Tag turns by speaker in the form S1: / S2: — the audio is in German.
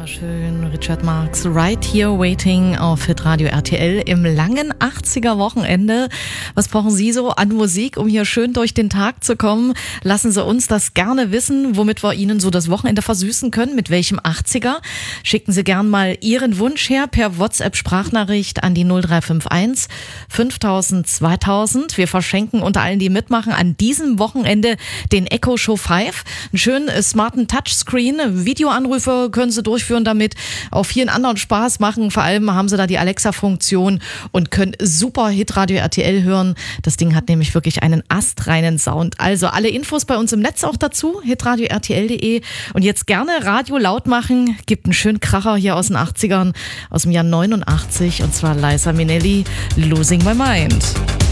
S1: Wunderschön, Richard Marx, Right Here Waiting auf Hitradio RTL im langen 80er-Wochenende. Was brauchen Sie so an Musik, um hier schön durch den Tag zu kommen? Lassen Sie uns das gerne wissen, womit wir Ihnen so das Wochenende versüßen können, mit welchem 80er. Schicken Sie gern mal Ihren Wunsch her per WhatsApp-Sprachnachricht an die 0351 5000 2000. Wir verschenken unter allen, die mitmachen, an diesem Wochenende den Echo Show 5. Einen schönen smarten Touchscreen, Videoanrufe können Sie durchführen damit, auch vielen anderen Spaß machen. Vor allem haben Sie da die Alexa-Funktion und können super Hitradio RTL hören. Das Ding hat nämlich wirklich einen astreinen Sound. Also alle Infos bei uns im Netz auch dazu, hitradio-rtl.de. Und jetzt gerne Radio laut machen. Gibt einen schönen Kracher hier aus den 80ern, aus dem Jahr 89, und zwar Liza Minnelli, Losing My Mind.